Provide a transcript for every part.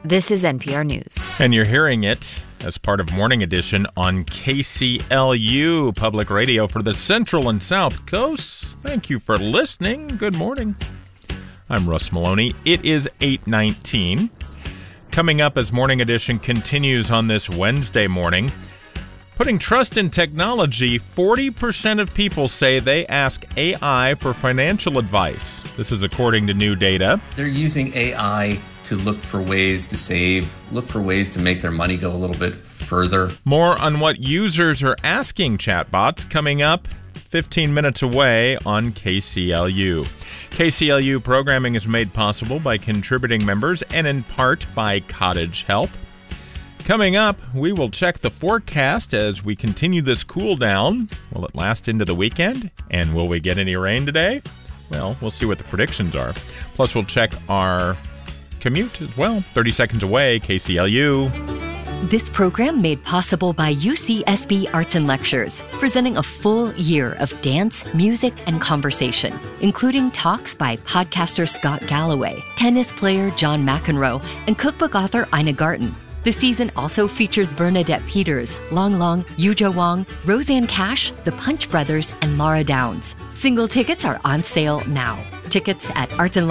This is NPR News. And you're hearing it as part of Morning Edition on KCLU, public radio for the Central and South Coasts. Thank you for listening. Good morning. I'm Russ Maloney. It is 8:19. Coming up as Morning Edition continues on this Wednesday morning, putting trust in technology, 40% of people say they ask AI for financial advice. This is according to new data. They're using AI to look for ways to save, look for ways to make their money go a little bit further. More on what users are asking chatbots coming up 15 minutes away on KCLU. KCLU programming is made possible by contributing members and in part by Cottage Health. Coming up, we will check the forecast as we continue this cool down. Will it last into the weekend? And will we get any rain today? Well, we'll see what the predictions are. Plus, we'll check our commute as well. 30 seconds away, KCLU. This program made possible by UCSB Arts and Lectures, presenting a full year of dance, music, and conversation, including talks by podcaster Scott Galloway, tennis player John McEnroe, and cookbook author Ina Garten. The season also features Bernadette Peters, Long Long, Yuja Wong, Roseanne Cash, the Punch Brothers, and Laura Downs. Single tickets are on sale now. Tickets at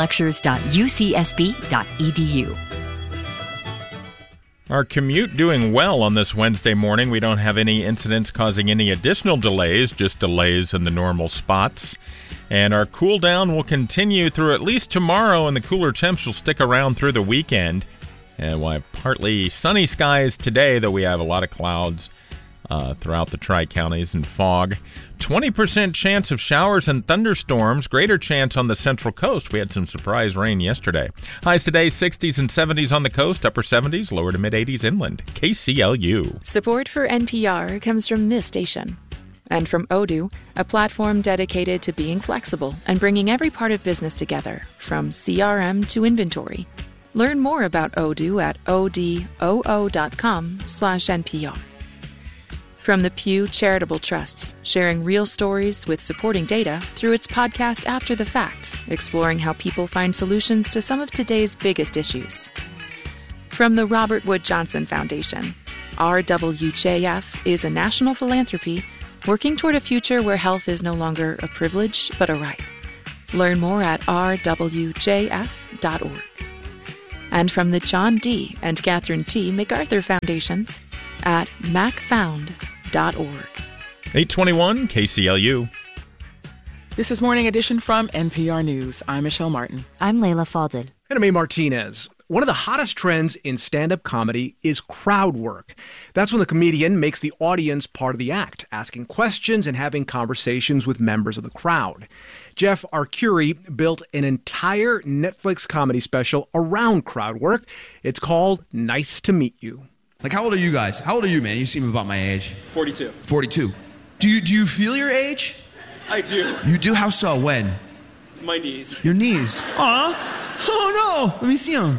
artsandlectures.ucsb.edu. Our commute doing well on this Wednesday morning. We don't have any incidents causing any additional delays, just delays in the normal spots. And our cool down will continue through at least tomorrow, and the cooler temps will stick around through the weekend. And we'll have partly sunny skies today, though we have a lot of clouds throughout the Tri-Counties and fog. 20% chance of showers and thunderstorms, greater chance on the Central Coast. We had some surprise rain yesterday. Highs today, 60s and 70s on the coast, upper 70s, lower to mid-80s inland. KCLU. Support for NPR comes from this station. And from Odoo, a platform dedicated to being flexible and bringing every part of business together, from CRM to inventory. Learn more about Odoo at odoo.com/NPR. From the Pew Charitable Trusts, sharing real stories with supporting data through its podcast After the Fact, exploring how people find solutions to some of today's biggest issues. From the Robert Wood Johnson Foundation, RWJF is a national philanthropy working toward a future where health is no longer a privilege but a right. Learn more at rwjf.org. And from the John D. and Catherine T. MacArthur Foundation at macfound.org. 821 KCLU. This is Morning Edition from NPR News. I'm Michelle Martin. I'm Layla Falded. And I'm A. Martinez. One of the hottest trends in stand-up comedy is crowd work. That's when the comedian makes the audience part of the act, asking questions and having conversations with members of the crowd. Jeff Arcuri built an entire Netflix comedy special around crowd work. It's called Nice to Meet You. Like, how old are you guys? How old are you, man? You seem about my age. 42. 42. Do you feel your age? I do. You do? How so? When? My knees. Your knees? Oh, no. Let me see them.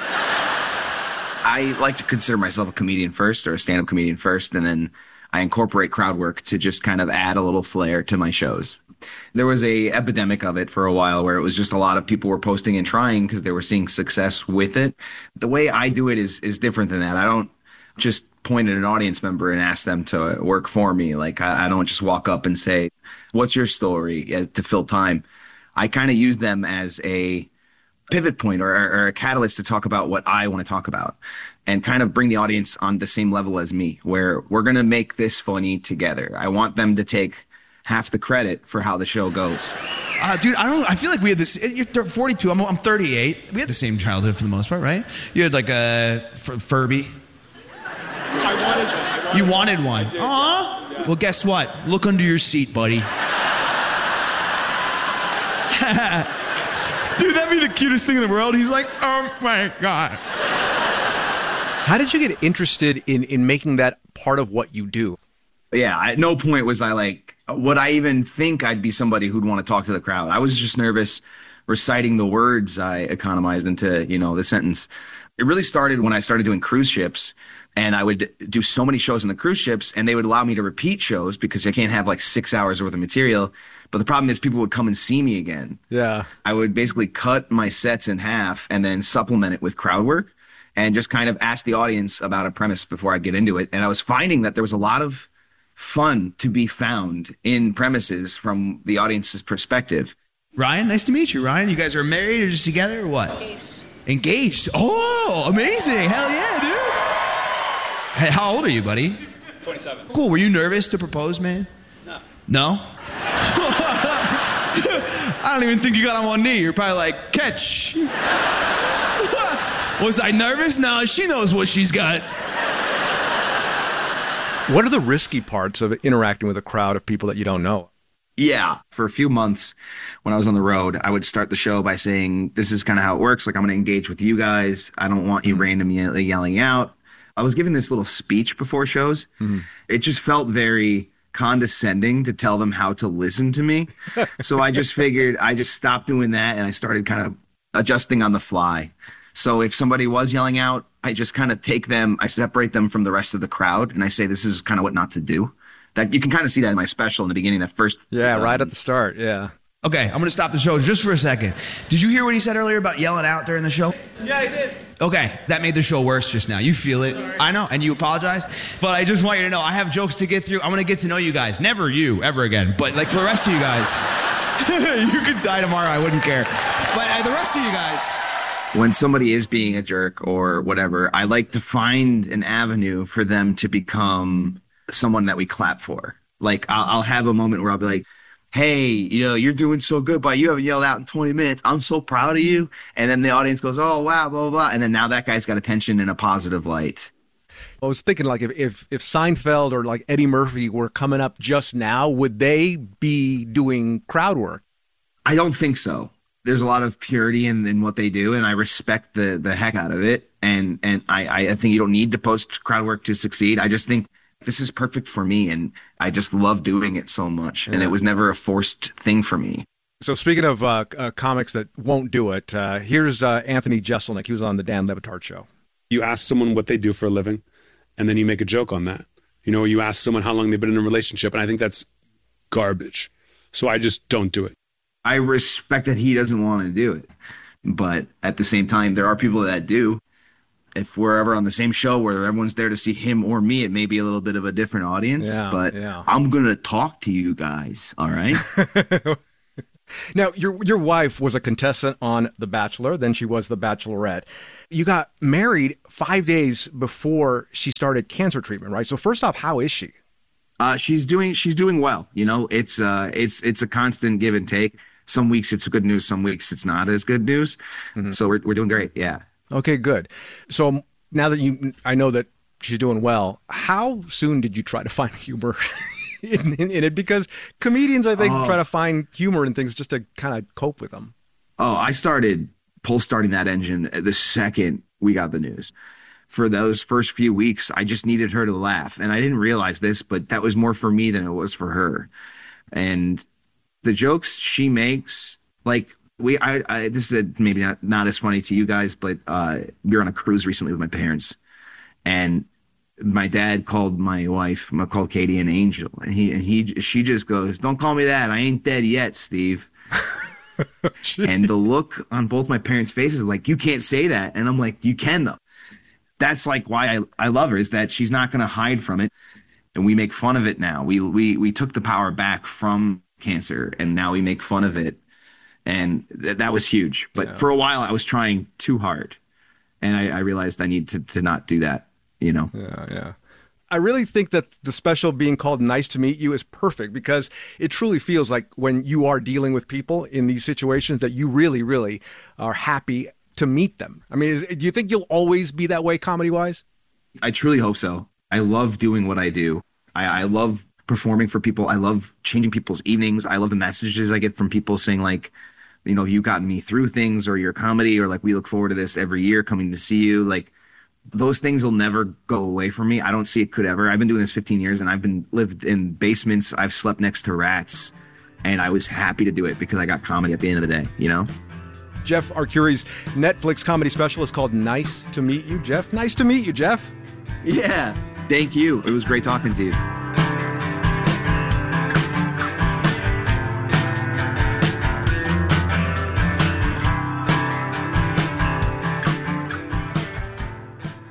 I like to consider myself a comedian first, or a stand-up comedian first, and then I incorporate crowd work to just kind of add a little flair to my shows. There was a epidemic of it for a while where it was just a lot of people were posting and trying because they were seeing success with it. The way I do it is different than that. I don't just point at an audience member and ask them to work for me. Like, I don't just walk up and say, what's your story, to fill time. I kind of use them as a pivot point or a catalyst to talk about what I want to talk about and kind of bring the audience on the same level as me, where we're going to make this funny together. I want them to take half the credit for how the show goes. Dude, I feel like we had this. You're 42. I'm 38. We had the same childhood for the most part, right? You had like a Furby. I wanted one. You wanted one. I did. Aww. Yeah. Well, guess what? Look under your seat, buddy. Dude, that'd be the cutest thing in the world. He's like, oh my God. How did you get interested in making that part of what you do? Yeah, at no point was I like, would I even think I'd be somebody who'd want to talk to the crowd? I was just nervous reciting the words I economized into, the sentence. It really started when I started doing cruise ships, and I would do so many shows on the cruise ships, and they would allow me to repeat shows because I can't have like 6 hours worth of material. But the problem is people would come and see me again. Yeah. I would basically cut my sets in half and then supplement it with crowd work. and just kind of ask the audience about a premise before I get into it. And I was finding that there was a lot of fun to be found in premises from the audience's perspective. Ryan, nice to meet you, Ryan. You guys are married or just together or what? Engaged. Oh, amazing. Hell yeah, dude. Hey, how old are you, buddy? 27. Cool. Were you nervous to propose, man? No. No? I don't even think you got on one knee. You're probably like, catch. Was I nervous? No, she knows what she's got. What are the risky parts of interacting with a crowd of people that you don't know? Yeah. For a few months when I was on the road, I would start the show by saying, this is kind of how it works. Like, I'm going to engage with you guys. I don't want you randomly yelling out. I was giving this little speech before shows. It just felt very condescending to tell them how to listen to me. So I just figured I just stopped doing that, and I started kind of adjusting on the fly. So if somebody was yelling out, I just kind of I separate them from the rest of the crowd, and I say, this is kind of what not to do. That you can kind of see that in my special in the beginning, that first. Yeah, right at the start. Yeah. Okay, I'm going to stop the show just for a second. Did you hear what he said earlier about yelling out during the show? Yeah, I did. Okay, that made the show worse just now. You feel it. Sorry. I know, and you apologized. But I just want you to know, I have jokes to get through. I want to get to know you guys. Never you, ever again. But like for the rest of you guys, you could die tomorrow. I wouldn't care. But the rest of you guys. When somebody is being a jerk or whatever, I like to find an avenue for them to become someone that we clap for. Like I'll have a moment where I'll be like, hey, you're doing so good, but you haven't yelled out in 20 minutes. I'm so proud of you. And then the audience goes, oh, wow, blah, blah, blah. And then now that guy's got attention in a positive light. I was thinking, like, if Seinfeld or like Eddie Murphy were coming up just now, would they be doing crowd work? I don't think so. There's a lot of purity in what they do, and I respect the heck out of it. And I think you don't need to post crowd work to succeed. I just think this is perfect for me, and I just love doing it so much. Yeah. And it was never a forced thing for me. So speaking of comics that won't do it, here's Anthony Jeselnik. He was on the Dan Le Batard Show. You ask someone what they do for a living, and then you make a joke on that. You ask someone how long they've been in a relationship, and I think that's garbage. So I just don't do it. I respect that he doesn't want to do it. But at the same time, there are people that do. If we're ever on the same show where everyone's there to see him or me, it may be a little bit of a different audience. Yeah, but yeah. I'm going to talk to you guys, all right? Now, your wife was a contestant on The Bachelor, then she was The Bachelorette. You got married 5 days before she started cancer treatment, right? So first off, how is she? She's doing well. It's a constant give and take. Some weeks it's good news, some weeks it's not as good news. Mm-hmm. So we're doing great. Yeah. Okay, good. So now that I know that she's doing well, how soon did you try to find humor in it? Because comedians, I think, try to find humor in things just to kind of cope with them. Oh, I started starting that engine the second we got the news. For those first few weeks, I just needed her to laugh. And I didn't realize this, but that was more for me than it was for her. And the jokes she makes, like, this is maybe not as funny to you guys, but we were on a cruise recently with my parents. And my dad called my wife, called Katie, an angel. And she just goes, don't call me that. I ain't dead yet, Steve. And the look on both my parents' faces, like, you can't say that. And I'm like, you can, though. That's like why I love her, is that she's not going to hide from it. And we make fun of it now. We took the power back from cancer, and now we make fun of it. And that was huge. But for a while, I was trying too hard. And I realized I need to not do that, Yeah. I really think that the special being called Nice to Meet You is perfect, because it truly feels like when you are dealing with people in these situations that you really, really are happy to meet them. I mean, do you think you'll always be that way comedy-wise? I truly hope so. I love doing what I do. I love performing for people. I love changing people's evenings. I love the messages I get from people saying, like, you got me through things, or your comedy, or like, we look forward to this every year coming to see you. Like, those things will never go away from me. I don't see it could ever. I've been doing this 15 years, and I've lived in basements. I've slept next to rats, and I was happy to do it because I got comedy at the end of the day, Jeff Arcuri's Netflix comedy special is called Nice to Meet You, Jeff. Nice to meet you, Jeff. Yeah, thank you. It was great talking to you.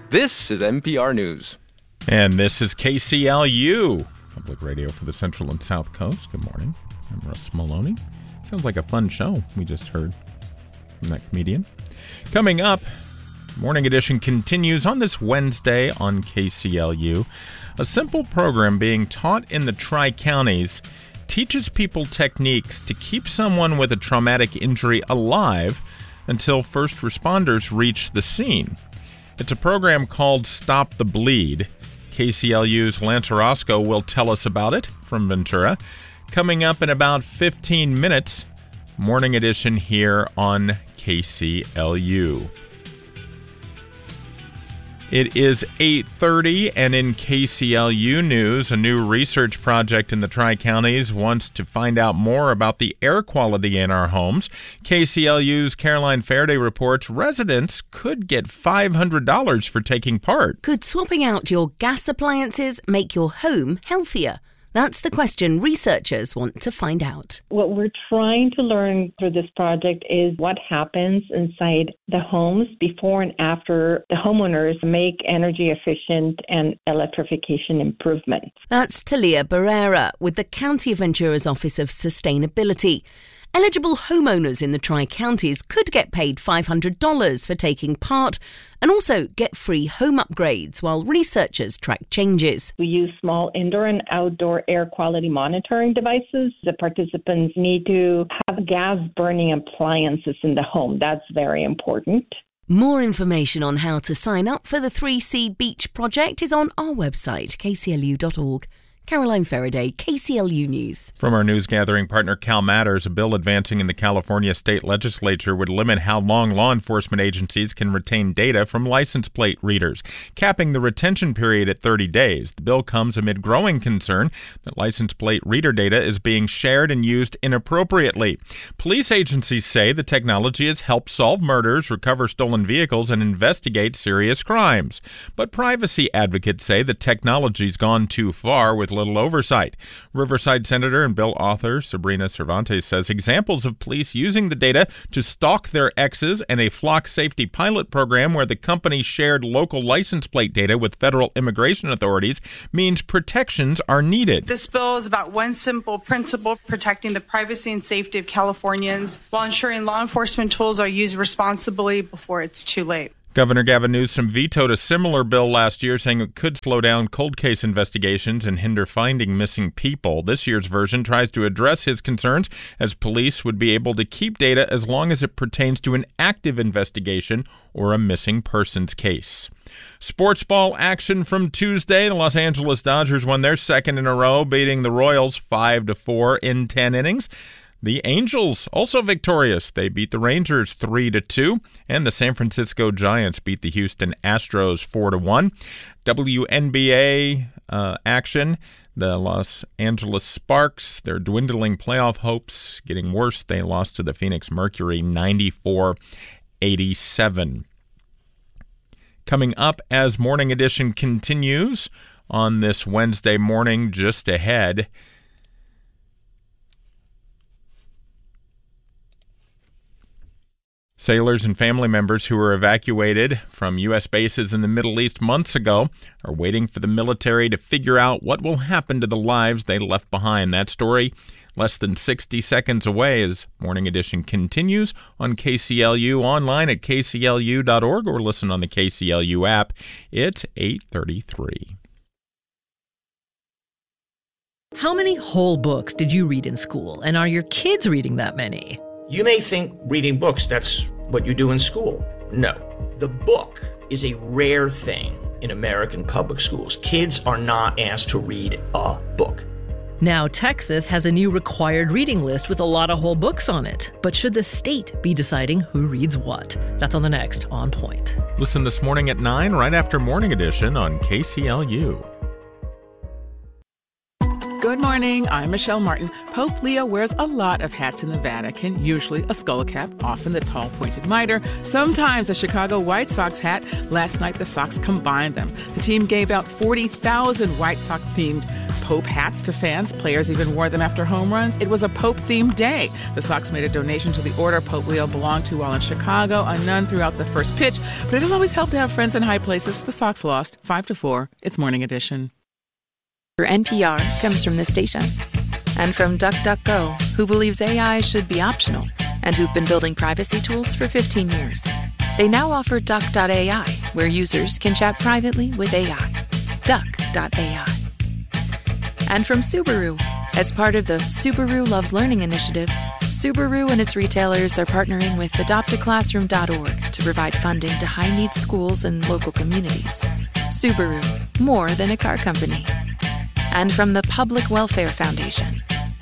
This is NPR News. And this is KCLU, public radio for the Central and South Coast. Good morning. I'm Russ Maloney. Sounds like a fun show we just heard from that comedian. Coming up, Morning Edition continues on this Wednesday on KCLU. A simple program being taught in the Tri-Counties teaches people techniques to keep someone with a traumatic injury alive until first responders reach the scene. It's a program called Stop the Bleed. KCLU's Lance Orozco will tell us about it from Ventura. Coming up in about 15 minutes, Morning Edition here on KCLU. It is 8:30, and in KCLU news, a new research project in the Tri-Counties wants to find out more about the air quality in our homes. KCLU's Caroline Faraday reports residents could get $500 for taking part. Could swapping out your gas appliances make your home healthier? That's the question researchers want to find out. What we're trying to learn through this project is what happens inside the homes before and after the homeowners make energy efficient and electrification improvements. That's Talia Barrera with the County of Ventura's Office of Sustainability. Eligible homeowners in the Tri-Counties could get paid $500 for taking part and also get free home upgrades while researchers track changes. We use small indoor and outdoor air quality monitoring devices. The participants need to have gas-burning appliances in the home. That's very important. More information on how to sign up for the 3C Beach project is on our website, kclu.org. Caroline Faraday, KCLU News. From our news gathering partner Cal Matters, a bill advancing in the California state legislature would limit how long law enforcement agencies can retain data from license plate readers, capping the retention period at 30 days. The bill comes amid growing concern that license plate reader data is being shared and used inappropriately. Police agencies say the technology has helped solve murders, recover stolen vehicles, and investigate serious crimes. But privacy advocates say the technology's gone too far with little oversight. Riverside Senator and bill author Sabrina Cervantes says examples of police using the data to stalk their exes and a flock safety pilot program where the company shared local license plate data with federal immigration authorities means protections are needed. This bill is about one simple principle: protecting the privacy and safety of Californians while ensuring law enforcement tools are used responsibly before it's too late. Governor Gavin Newsom vetoed a similar bill last year, saying it could slow down cold case investigations and hinder finding missing people. This year's version tries to address his concerns, as police would be able to keep data as long as it pertains to an active investigation or a missing persons case. Sports ball action from Tuesday. The Los Angeles Dodgers won their second in a row, beating the Royals 5-4 in 10 innings. The Angels also victorious. They beat the Rangers 3-2, and the San Francisco Giants beat the Houston Astros 4-1. WNBA action. The Los Angeles Sparks, their dwindling playoff hopes getting worse. They lost to the Phoenix Mercury 94-87. Coming up as Morning Edition continues on this Wednesday morning, just ahead, sailors and family members who were evacuated from U.S. bases in the Middle East months ago are waiting for the military to figure out what will happen to the lives they left behind. That story less than 60 seconds away as Morning Edition continues on KCLU, online at kclu.org, or listen on the KCLU app. It's 8:33. How many whole books did you read in school, and are your kids reading that many? You may think reading books, that's what you do in school. No. The book is a rare thing in American public schools. Kids are not asked to read a book. Now, Texas has a new required reading list with a lot of whole books on it. But should the state be deciding who reads what? That's on the next On Point. Listen this morning at 9, right after Morning Edition on KCLU. Good morning, I'm Michelle Martin. Pope Leo wears a lot of hats in the Vatican, usually a skull cap, often the tall pointed mitre, sometimes a Chicago White Sox hat. Last night the Sox combined them. The team gave out 40,000 White Sox-themed Pope hats to fans. Players even wore them after home runs. It was a Pope-themed day. The Sox made a donation to the order Pope Leo belonged to while in Chicago, a nun throughout the first pitch. But it has always helped to have friends in high places. The Sox lost 5-4. It's Morning Edition. For NPR comes from this station. And from DuckDuckGo, who believes AI should be optional, and who've been building privacy tools for 15 years. They now offer Duck.ai, where users can chat privately with AI. Duck.ai. And from Subaru, as part of the Subaru Loves Learning initiative, Subaru and its retailers are partnering with adoptaclassroom.org to provide funding to high-needs schools and local communities. Subaru, more than a car company. And from the Public Welfare Foundation.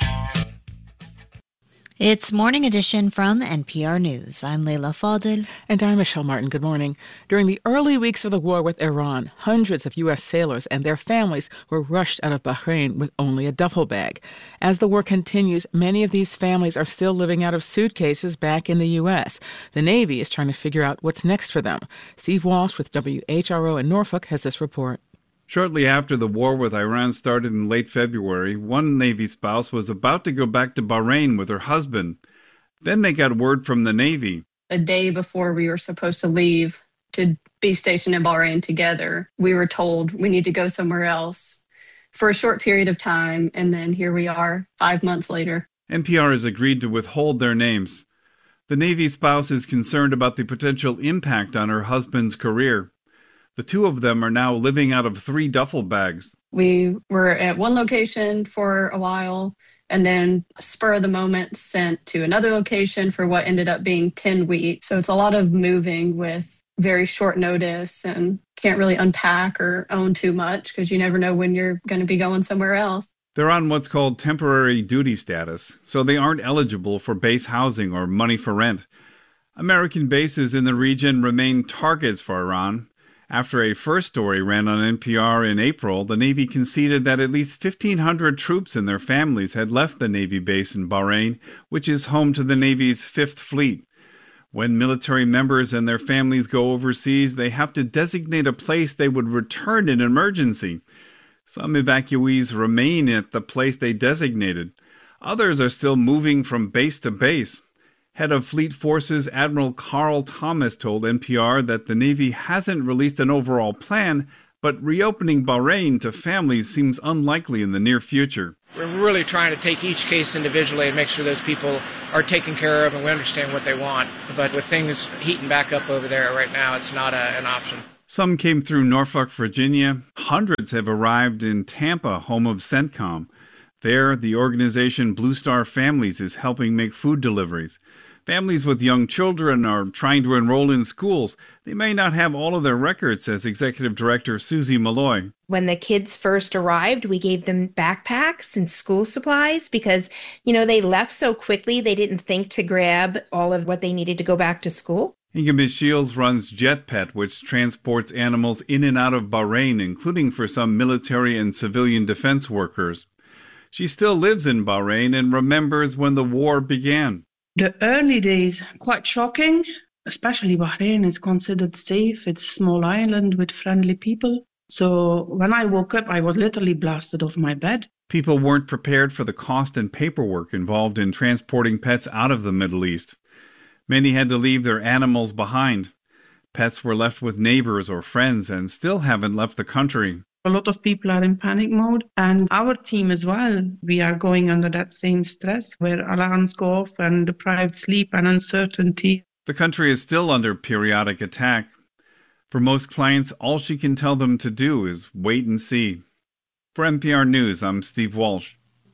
It's Morning Edition from NPR News. I'm Leila Fadel. And I'm Michelle Martin. Good morning. During the early weeks of the war with Iran, hundreds of U.S. sailors and their families were rushed out of Bahrain with only a duffel bag. As the war continues, many of these families are still living out of suitcases back in the U.S. The Navy is trying to figure out what's next for them. Steve Walsh with WHRO in Norfolk has this report. Shortly after the war with Iran started in late February, one Navy spouse was about to go back to Bahrain with her husband. Then they got word from the Navy. A day before we were supposed to leave to be stationed in Bahrain together, we were told we need to go somewhere else for a short period of time, and then here we are 5 months later. NPR has agreed to withhold their names. The Navy spouse is concerned about the potential impact on her husband's career. The two of them are now living out of 3 duffel bags. We were at one location for a while and then spur of the moment sent to another location for what ended up being 10 weeks. So it's a lot of moving with very short notice and can't really unpack or own too much because you never know when you're going to be going somewhere else. They're on what's called temporary duty status, so they aren't eligible for base housing or money for rent. American bases in the region remain targets for Iran. After a first story ran on NPR in April, the Navy conceded that at least 1,500 troops and their families had left the Navy base in Bahrain, which is home to the Navy's 5th Fleet. When military members and their families go overseas, they have to designate a place they would return in emergency. Some evacuees remain at the place they designated. Others are still moving from base to base. Head of Fleet Forces Admiral Carl Thomas told NPR that the Navy hasn't released an overall plan, but reopening Bahrain to families seems unlikely in the near future. We're really trying to take each case individually and make sure those people are taken care of and we understand what they want. But with things heating back up over there right now, it's not an option. Some came through Norfolk, Virginia. Hundreds have arrived in Tampa, home of CENTCOM. There, the organization Blue Star Families is helping make food deliveries. Families with young children are trying to enroll in schools. They may not have all of their records, says Executive Director Susie Malloy. When the kids first arrived, we gave them backpacks and school supplies because, they left so quickly they didn't think to grab all of what they needed to go back to school. Inga Shields runs JetPet, which transports animals in and out of Bahrain, including for some military and civilian defense workers. She still lives in Bahrain and remembers when the war began. The early days, quite shocking, especially Bahrain is considered safe. It's a small island with friendly people. So when I woke up, I was literally blasted off my bed. People weren't prepared for the cost and paperwork involved in transporting pets out of the Middle East. Many had to leave their animals behind. Pets were left with neighbors or friends and still haven't left the country. A lot of people are in panic mode, and our team as well. We are going under that same stress where alarms go off and deprived sleep and uncertainty. The country is still under periodic attack. For most clients, all she can tell them to do is wait and see. For NPR News, I'm Steve Walsh.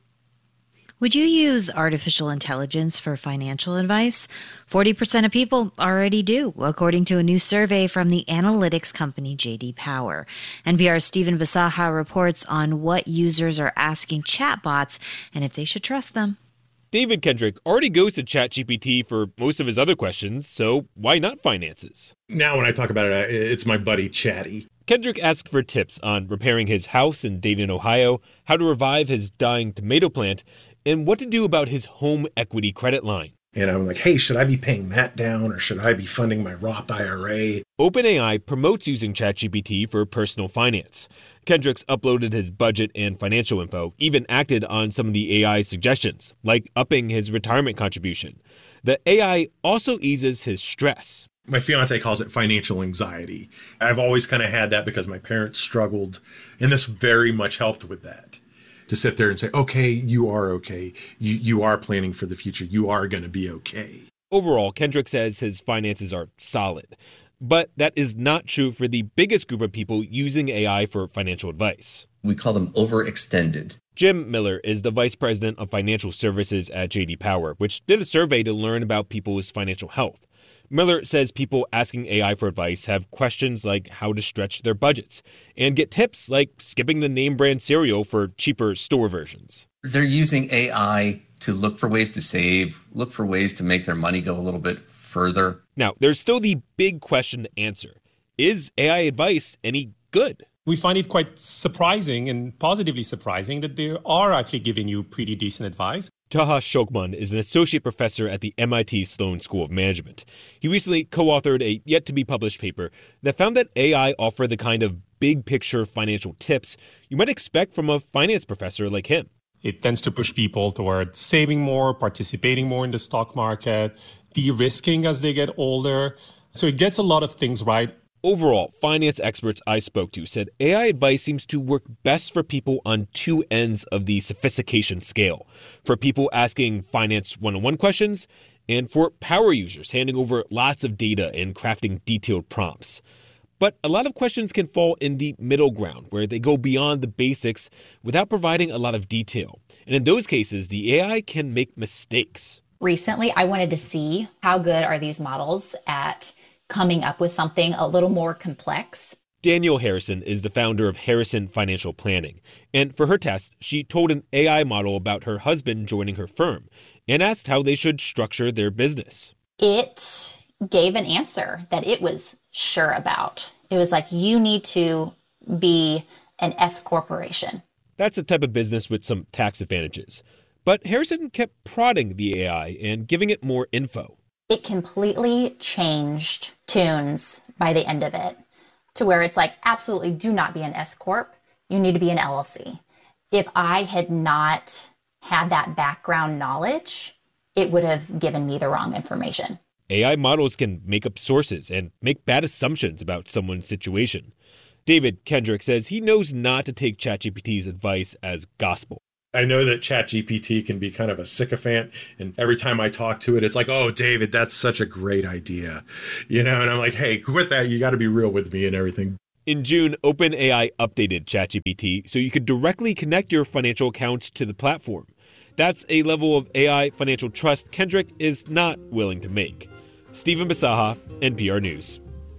Would you use artificial intelligence for financial advice? 40% of people already do, according to a new survey from the analytics company J.D. Power. NPR's Stephen Basaha reports on what users are asking chatbots and if they should trust them. David Kendrick already goes to ChatGPT for most of his other questions, so why not finances? Now when I talk about it, it's my buddy Chatty. Kendrick asked for tips on repairing his house in Dayton, Ohio, how to revive his dying tomato plant, and what to do about his home equity credit line. And I'm like, hey, should I be paying that down or should I be funding my Roth IRA? OpenAI promotes using ChatGPT for personal finance. Kendricks uploaded his budget and financial info, even acted on some of the AI suggestions, like upping his retirement contribution. The AI also eases his stress. My fiance calls it financial anxiety. I've always kind of had that because my parents struggled, and this very much helped with that. To sit there and say, okay, you are okay. You are planning for the future. You are going to be okay. Overall, Kendrick says his finances are solid. But that is not true for the biggest group of people using AI for financial advice. We call them overextended. Jim Miller is the vice president of financial services at J.D. Power, which did a survey to learn about people's financial health. Miller says people asking AI for advice have questions like how to stretch their budgets and get tips like skipping the name brand cereal for cheaper store versions. They're using AI to look for ways to save, look for ways to make their money go a little bit further. Now, there's still the big question to answer. Is AI advice any good? We find it quite surprising and positively surprising that they are actually giving you pretty decent advice. Taha Shokman is an associate professor at the MIT Sloan School of Management. He recently co-authored a yet-to-be-published paper that found that AI offer the kind of big-picture financial tips you might expect from a finance professor like him. It tends to push people toward saving more, participating more in the stock market, de-risking as they get older. So it gets a lot of things right. Overall, finance experts I spoke to said AI advice seems to work best for people on two ends of the sophistication scale. For people asking finance one-on-one questions, and for power users handing over lots of data and crafting detailed prompts. But a lot of questions can fall in the middle ground, where they go beyond the basics without providing a lot of detail. And in those cases, the AI can make mistakes. Recently, I wanted to see how good are these models at coming up with something a little more complex. Danielle Harrison is the founder of Harrison Financial Planning. And for her test, she told an AI model about her husband joining her firm and asked how they should structure their business. It gave an answer that it was sure about. It was like, you need to be an S corporation. That's a type of business with some tax advantages. But Harrison kept prodding the AI and giving it more info. It completely changed tunes by the end of it to where it's like, absolutely do not be an S Corp. You need to be an LLC. If I had not had that background knowledge, it would have given me the wrong information. AI models can make up sources and make bad assumptions about someone's situation. David Kendrick says he knows not to take ChatGPT's advice as gospel. I know that ChatGPT can be kind of a sycophant, and every time I talk to it, it's like, oh, David, that's such a great idea. And I'm like, hey, quit that. You got to be real with me and everything. In June, OpenAI updated ChatGPT so you could directly connect your financial accounts to the platform. That's a level of AI financial trust Kendrick is not willing to make. Stephen Basaha, NPR News.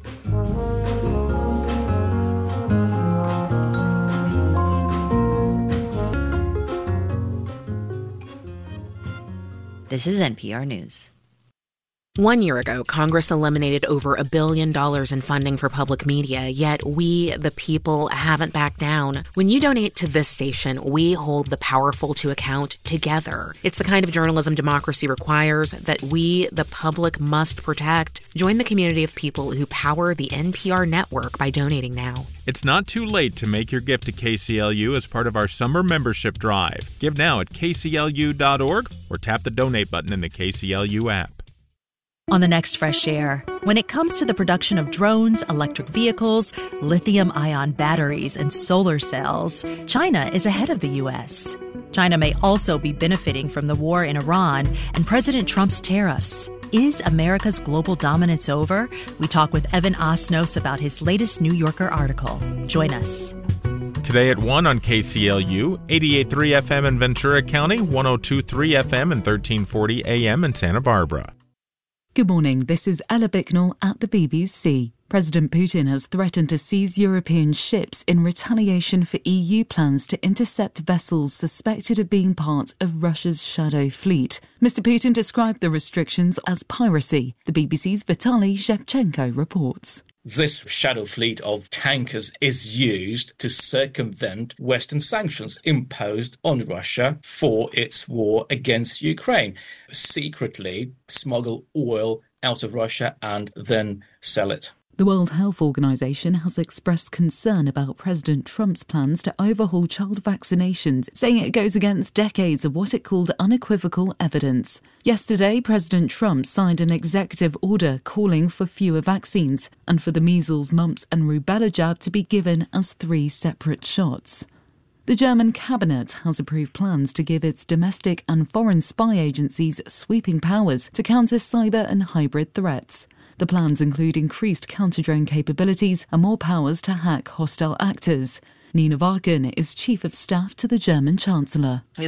This is NPR News. 1 year ago, Congress eliminated over $1 billion in funding for public media, yet we, the people, haven't backed down. When you donate to this station, we hold the powerful to account together. It's the kind of journalism democracy requires that we, the public, must protect. Join the community of people who power the NPR network by donating now. It's not too late to make your gift to KCLU as part of our summer membership drive. Give now at kclu.org or tap the donate button in the KCLU app. On the next Fresh Air, when it comes to the production of drones, electric vehicles, lithium-ion batteries, and solar cells, China is ahead of the U.S. China may also be benefiting from the war in Iran and President Trump's tariffs. Is America's global dominance over? We talk with Evan Osnos about his latest New Yorker article. Join us. Today at 1 on KCLU, 88.3 FM in Ventura County, 102.3 FM and 1340 AM in Santa Barbara. Good morning, this is Ella Bicknell at the BBC. President Putin has threatened to seize European ships in retaliation for EU plans to intercept vessels suspected of being part of Russia's shadow fleet. Mr. Putin described the restrictions as piracy. The BBC's Vitaly Shevchenko reports. This shadow fleet of tankers is used to circumvent Western sanctions imposed on Russia for its war against Ukraine. Secretly smuggle oil out of Russia and then sell it. The World Health Organization has expressed concern about President Trump's plans to overhaul child vaccinations, saying it goes against decades of what it called unequivocal evidence. Yesterday, President Trump signed an executive order calling for fewer vaccines and for the measles, mumps and rubella jab to be given as 3 separate shots. The German cabinet has approved plans to give its domestic and foreign spy agencies sweeping powers to counter cyber and hybrid threats. The plans include increased counter-drone capabilities and more powers to hack hostile actors. Nina Wagen is Chief of Staff to the German Chancellor. We're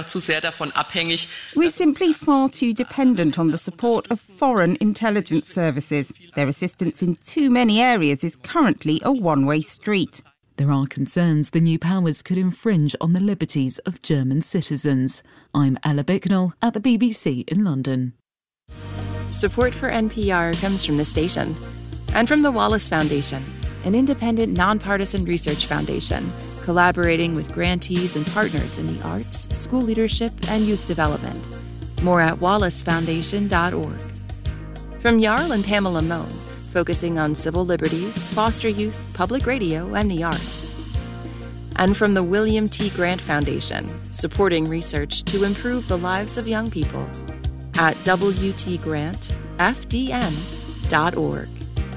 simply far too dependent on the support of foreign intelligence services. Their assistance in too many areas is currently a one-way street. There are concerns the new powers could infringe on the liberties of German citizens. I'm Ella Bicknell at the BBC in London. Support for NPR comes from the station and from the Wallace Foundation, an independent, nonpartisan research foundation collaborating with grantees and partners in the arts, school leadership, and youth development. More at wallacefoundation.org. From Jarl and Pamela Mohn, focusing on civil liberties, foster youth, public radio, and the arts. And from the William T. Grant Foundation, supporting research to improve the lives of young people. At WTGrantFDN.org.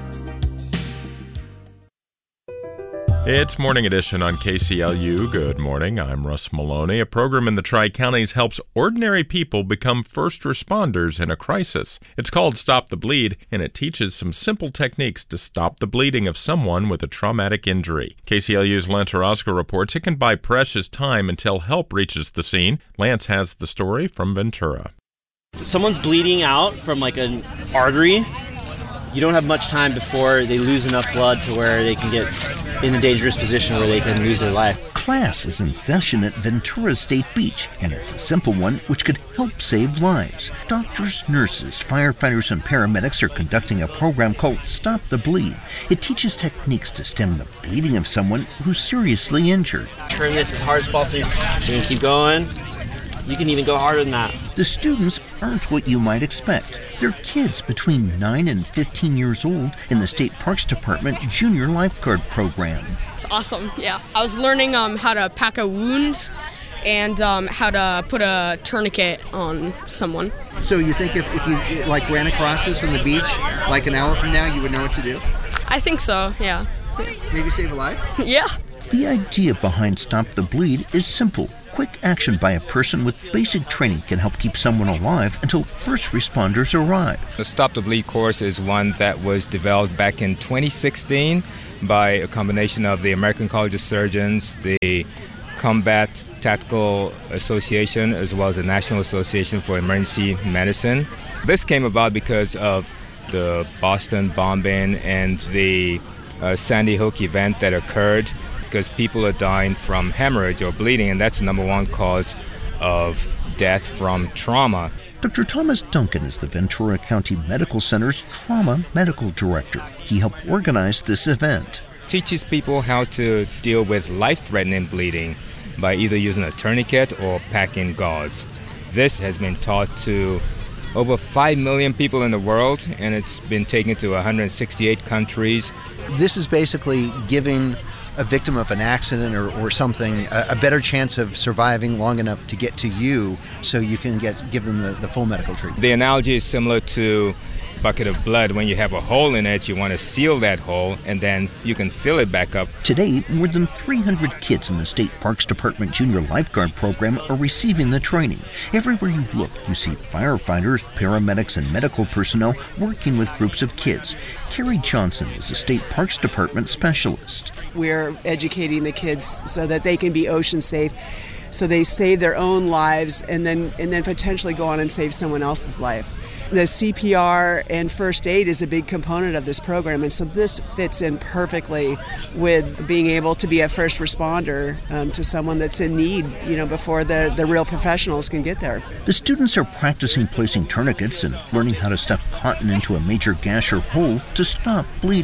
It's Morning Edition on KCLU. Good morning. I'm Russ Maloney. A program in the Tri-Counties helps ordinary people become first responders in a crisis. It's called Stop the Bleed, and it teaches some simple techniques to stop the bleeding of someone with a traumatic injury. KCLU's Lance Orozco reports it can buy precious time until help reaches the scene. Lance has the story from Ventura. Someone's bleeding out from like an artery. You don't have much time before they lose enough blood to where they can get in a dangerous position where they can lose their life. Class is in session at Ventura State Beach, and it's a simple one which could help save lives. Doctors, nurses, firefighters, and paramedics are conducting a program called Stop the Bleed. It teaches techniques to stem the bleeding of someone who's seriously injured. Turn this as hard as possible so you can keep going. You can even go harder than that. The students aren't what you might expect. They're kids between 9 and 15 years old in the State Parks Department Junior Lifeguard Program. It's awesome, yeah. I was learning how to pack a wound and how to put a tourniquet on someone. So you think if you ran across this on the beach like an hour from now, you would know what to do? I think so, yeah. Maybe save a life? Yeah. The idea behind Stop the Bleed is simple. Quick action by a person with basic training can help keep someone alive until first responders arrive. The Stop the Bleed course is one that was developed back in 2016 by a combination of the American College of Surgeons, the Combat Tactical Association, as well as the National Association for Emergency Medicine. This came about because of the Boston bombing and the Sandy Hook event that occurred, because people are dying from hemorrhage or bleeding, and that's the number one cause of death from trauma. Dr. Thomas Duncan is the Ventura County Medical Center's Trauma Medical Director. He helped organize this event. Teaches people how to deal with life-threatening bleeding by either using a tourniquet or packing gauze. This has been taught to over 5 million people in the world, and it's been taken to 168 countries. This is basically giving a victim of an accident or something a better chance of surviving long enough to get to you so you can give them the full medical treatment. The analogy is similar to a bucket of blood. When you have a hole in it, you want to seal that hole, and then you can fill it back up. Today, more than 300 kids in the State Parks Department Junior Lifeguard Program are receiving the training. Everywhere you look, you see firefighters, paramedics, and medical personnel working with groups of kids. Carrie Johnson is a State Parks Department specialist. We're educating the kids so that they can be ocean safe, so they save their own lives and then potentially go on and save someone else's life. The CPR and first aid is a big component of this program, and so this fits in perfectly with being able to be a first responder to someone that's in need, before the real professionals can get there. The students are practicing placing tourniquets and learning how to stuff cotton into a major gash or hole to stop bleeding.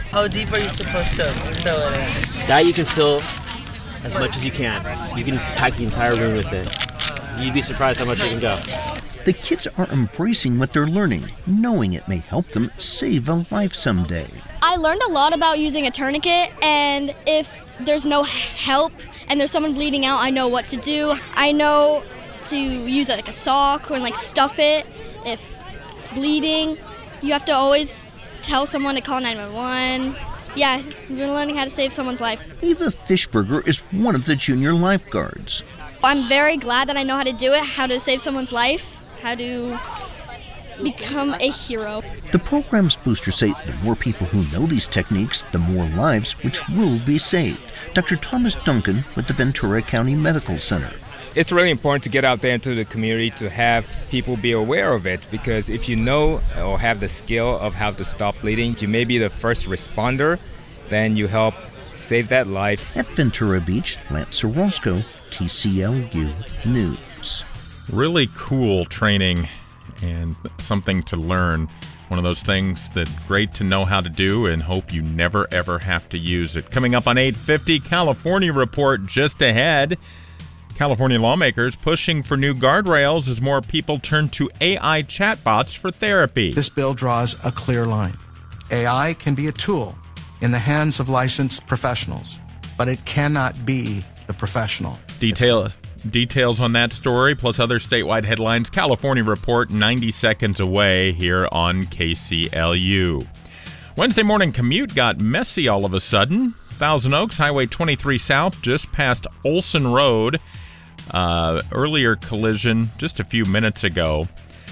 How deep are you supposed to fill it in? That you can fill as much as you can. You can pack the entire room with it. You'd be surprised how much it can go. The kids are embracing what they're learning, knowing it may help them save a life someday. I learned a lot about using a tourniquet, and if there's no help and there's someone bleeding out, I know what to do. I know to use like a sock or like stuff it if it's bleeding. You have to always tell someone to call 911. Yeah, we've been learning how to save someone's life. Eva Fishberger is one of the junior lifeguards. I'm very glad that I know how to do it, how to save someone's life, how to become a hero. The program's boosters say the more people who know these techniques, the more lives which will be saved. Dr. Thomas Duncan with the Ventura County Medical Center. It's really important to get out there into the community to have people be aware of it, because if you know or have the skill of how to stop bleeding, you may be the first responder, then you help save that life. At Ventura Beach, Lance Orozco, KCLU News. Really cool training and something to learn. One of those things that's great to know how to do and hope you never, ever have to use it. Coming up on 8:50, California Report just ahead. California lawmakers pushing for new guardrails as more people turn to AI chatbots for therapy. This bill draws a clear line. AI can be a tool in the hands of licensed professionals, but it cannot be the professional. Details on that story, plus other statewide headlines. California Report 90 seconds away here on KCLU. Wednesday morning commute got messy all of a sudden. Thousand Oaks, Highway 23 South, just past Olson Road. Earlier collision just a few minutes ago.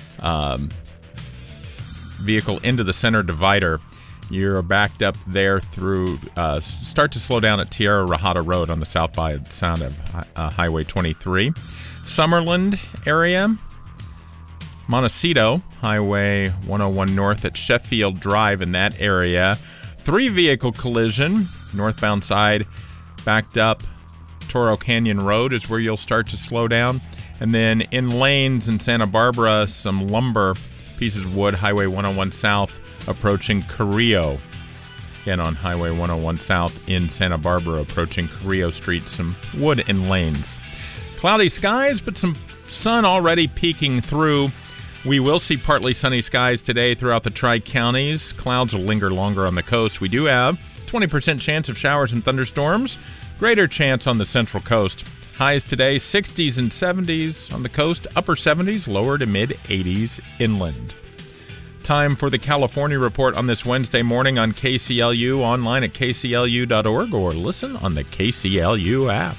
Vehicle into the center divider. You're backed up there through, start to slow down at Tierra Rajada Road on the southbound side of Highway 23. Summerland area. Montecito, Highway 101 North at Sheffield Drive in that area. 3-vehicle collision. Northbound side backed up. Toro Canyon Road is where you'll start to slow down. And then in lanes in Santa Barbara, some lumber, pieces of wood, Highway 101 South approaching Carrillo. Again on Highway 101 South in Santa Barbara approaching Carrillo Street, some wood in lanes. Cloudy skies, but some sun already peeking through. We will see partly sunny skies today throughout the Tri-Counties. Clouds will linger longer on the coast. We do have 20% chance of showers and thunderstorms. Greater chance on the Central Coast. Highs today, 60s and 70s on the coast, upper 70s, lower to mid-80s inland. Time for the California Report on this Wednesday morning on KCLU, online at kclu.org, or listen on the KCLU app.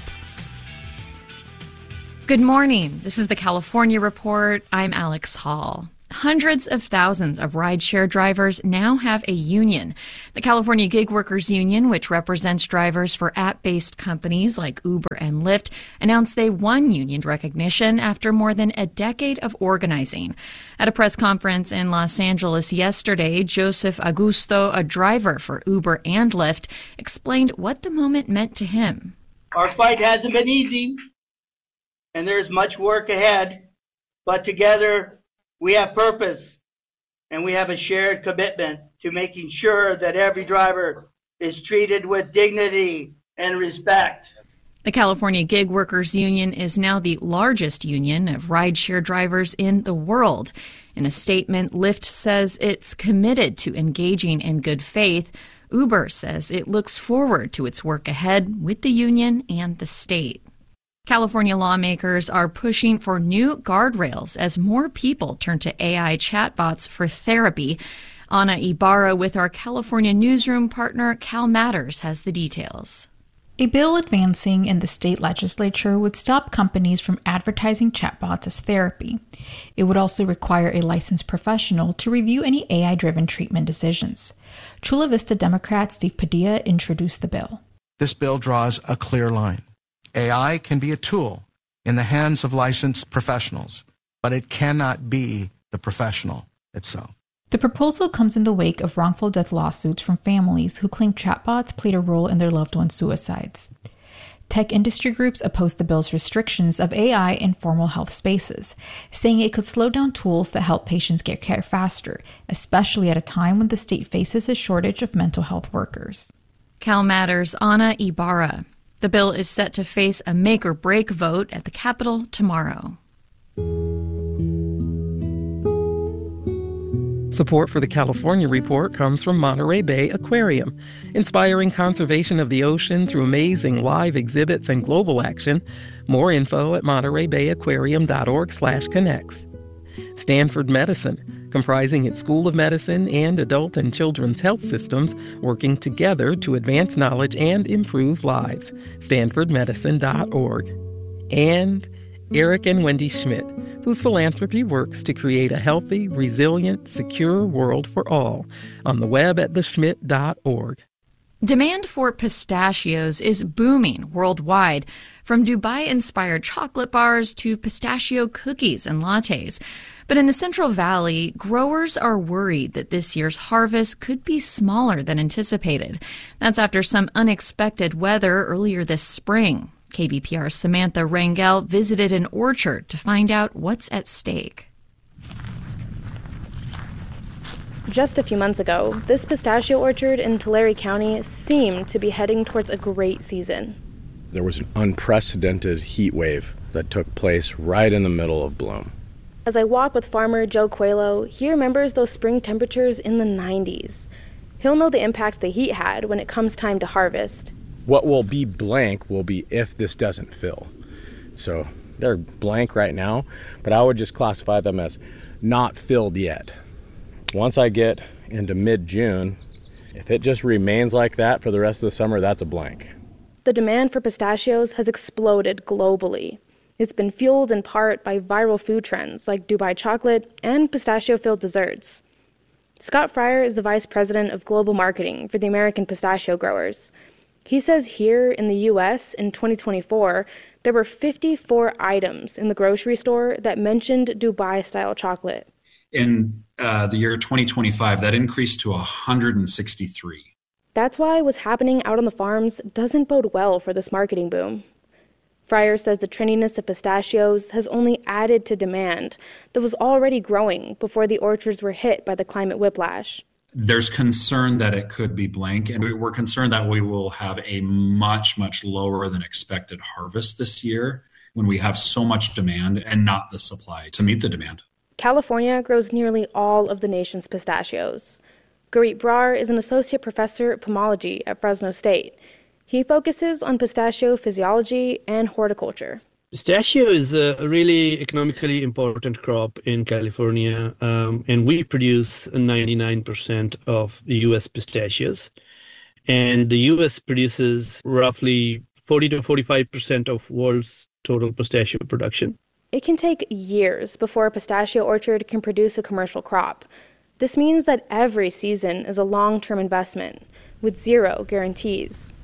Good morning. This is the California Report. I'm Alex Hall. Hundreds of thousands of rideshare drivers now have a union. The California Gig Workers Union, which represents drivers for app-based companies like Uber and Lyft, announced they won union recognition after more than a decade of organizing. At a press conference in Los Angeles yesterday, Joseph Augusto, a driver for Uber and Lyft, explained what the moment meant to him. Our fight hasn't been easy, and there's much work ahead, but together we have purpose, and we have a shared commitment to making sure that every driver is treated with dignity and respect. The California Gig Workers Union is now the largest union of rideshare drivers in the world. In a statement, Lyft says it's committed to engaging in good faith. Uber says it looks forward to its work ahead with the union and the state. California lawmakers are pushing for new guardrails as more people turn to AI chatbots for therapy. Ana Ibarra with our California newsroom partner Cal Matters has the details. A bill advancing in the state legislature would stop companies from advertising chatbots as therapy. It would also require a licensed professional to review any AI-driven treatment decisions. Chula Vista Democrat Steve Padilla introduced the bill. This bill draws a clear line. AI can be a tool in the hands of licensed professionals, but it cannot be the professional itself. The proposal comes in the wake of wrongful death lawsuits from families who claim chatbots played a role in their loved ones' suicides. Tech industry groups oppose the bill's restrictions of AI in formal health spaces, saying it could slow down tools that help patients get care faster, especially at a time when the state faces a shortage of mental health workers. CalMatters' Ana Ibarra. The bill is set to face a make-or-break vote at the Capitol tomorrow. Support for the California Report comes from Monterey Bay Aquarium, inspiring conservation of the ocean through amazing live exhibits and global action. More info at montereybayaquarium.org/connects. Stanford Medicine, comprising its School of Medicine and adult and children's health systems, working together to advance knowledge and improve lives. stanfordmedicine.org. And Eric and Wendy Schmidt, whose philanthropy works to create a healthy, resilient, secure world for all, on the web at theschmidt.org. Demand for pistachios is booming worldwide, from Dubai-inspired chocolate bars to pistachio cookies and lattes. But in the Central Valley, growers are worried that this year's harvest could be smaller than anticipated. That's after some unexpected weather earlier this spring. KVPR's Samantha Rangel visited an orchard to find out what's at stake. Just a few months ago, this pistachio orchard in Tulare County seemed to be heading towards a great season. There was an unprecedented heat wave that took place right in the middle of bloom. As I walk with farmer Joe Coelho, he remembers those spring temperatures in the 90s. He'll know the impact the heat had when it comes time to harvest. What will be blank will be if this doesn't fill. So they're blank right now, but I would just classify them as not filled yet. Once I get into mid-June, if it just remains like that for the rest of the summer, that's a blank. The demand for pistachios has exploded globally. It's been fueled in part by viral food trends like Dubai chocolate and pistachio-filled desserts. Scott Fryer is the vice president of global marketing for the American Pistachio Growers. He says here in the U.S. in 2024, there were 54 items in the grocery store that mentioned Dubai-style chocolate. In the year 2025, that increased to 163. That's why what's happening out on the farms doesn't bode well for this marketing boom. Fryer says the trendiness of pistachios has only added to demand that was already growing before the orchards were hit by the climate whiplash. There's concern that it could be blank, and we're concerned that we will have a much, much lower than expected harvest this year when we have so much demand and not the supply to meet the demand. California grows nearly all of the nation's pistachios. Garit Brar is an associate professor of pomology at Fresno State. He focuses on pistachio physiology and horticulture. Pistachio is a really economically important crop in California, and we produce 99% of the U.S. pistachios. And the U.S. produces roughly 40 to 45% of world's total pistachio production. It can take years before a pistachio orchard can produce a commercial crop. This means that every season is a long-term investment with zero guarantees.